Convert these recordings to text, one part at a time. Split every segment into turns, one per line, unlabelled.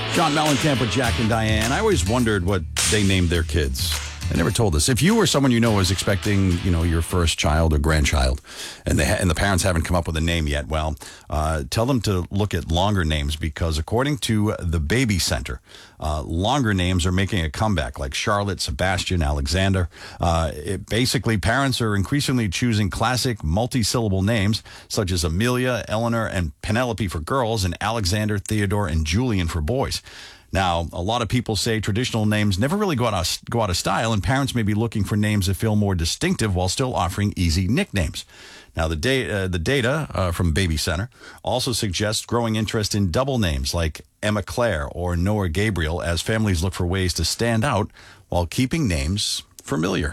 John Mellencamp with Jack and Diane. I always wondered what they named their kids. They never told us. If you or someone you know is expecting, your first child or grandchild, and the parents haven't come up with a name yet, well, tell them to look at longer names, because according to the Baby Center, longer names are making a comeback, like Charlotte, Sebastian, Alexander. Basically, parents are increasingly choosing classic multi-syllable names, such as Amelia, Eleanor, and Penelope for girls, and Alexander, Theodore, and Julian for boys. Now, a lot of people say traditional names never really go out of style, and parents may be looking for names that feel more distinctive while still offering easy nicknames. Now, the data from Baby Center also suggests growing interest in double names like Emma Claire or Noah Gabriel, as families look for ways to stand out while keeping names familiar.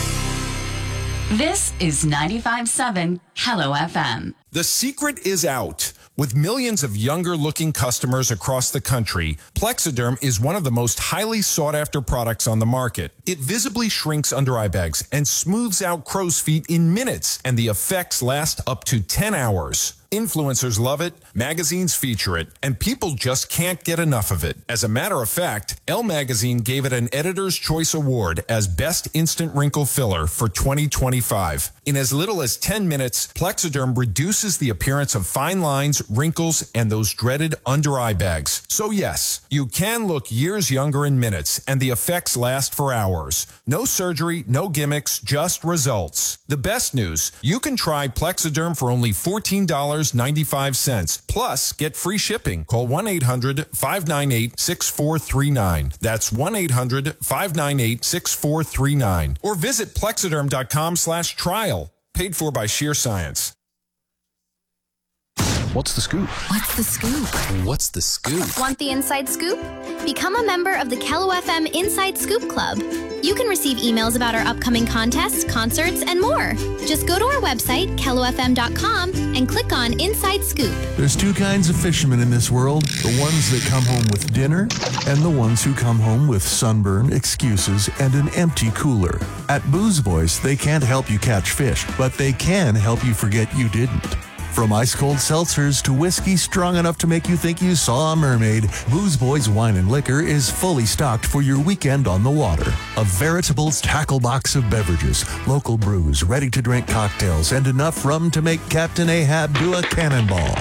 This is 95.7 Hello FM.
The secret is out. With millions of younger-looking customers across the country, Plexiderm is one of the most highly sought-after products on the market. It visibly shrinks under-eye bags and smooths out crow's feet in minutes, and the effects last up to 10 hours. Influencers love it, magazines feature it, and people just can't get enough of it. As a matter of fact, Elle Magazine gave it an Editor's Choice Award as Best Instant Wrinkle Filler for 2025. In as little as 10 minutes, Plexiderm reduces the appearance of fine lines, wrinkles, and those dreaded under-eye bags. So yes, you can look years younger in minutes, and the effects last for hours. No surgery, no gimmicks, just results. The best news, you can try Plexiderm for only $14.95. Plus, get free shipping. Call 1-800-598-6439. That's 1-800-598-6439. Or visit Plexiderm.com/trial. Paid for by Sheer Science.
What's the scoop?
What's the scoop?
What's the scoop?
Want the inside scoop? Become a member of the Kello FM Inside Scoop Club. You can receive emails about our upcoming contests, concerts, and more. Just go to our website, kellofm.com, and click on Inside Scoop.
There's two kinds of fishermen in this world. The ones that come home with dinner, and the ones who come home with sunburn, excuses, and an empty cooler. At Booze Boys, they can't help you catch fish, but they can help you forget you didn't. From ice-cold seltzers to whiskey strong enough to make you think you saw a mermaid, Booze Boys Wine and Liquor is fully stocked for your weekend on the water. A veritable tackle box of beverages, local brews, ready-to-drink cocktails, and enough rum to make Captain Ahab do a cannonball.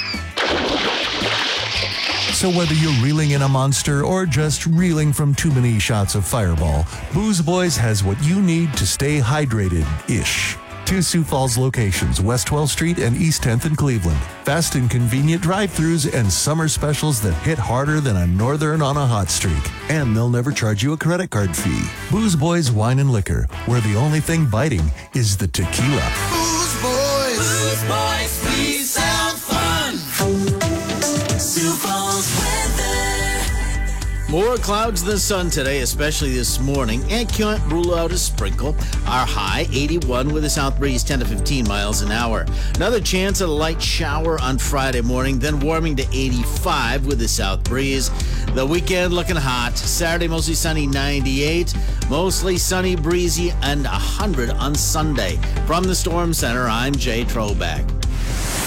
So whether you're reeling in a monster or just reeling from too many shots of Fireball, Booze Boys has what you need to stay hydrated-ish. Two Sioux Falls locations, West 12th Street and East 10th in Cleveland. Fast and convenient drive-thrus and summer specials that hit harder than a northern on a hot streak. And they'll never charge you a credit card fee. Booze Boys Wine and Liquor, where the only thing biting is the tequila.
Booze Boys! Booze Boys, please sound fun! Sioux Falls weather.
More clouds than sun today, especially this morning, and can't rule out a sprinkle. Our high, 81 with a south breeze, 10 to 15 miles an hour. Another chance of a light shower on Friday morning, then warming to 85 with a south breeze. The weekend looking hot. Saturday, mostly sunny, 98. Mostly sunny, breezy, and 100 on Sunday. From the Storm Center, I'm Jay Trobeck.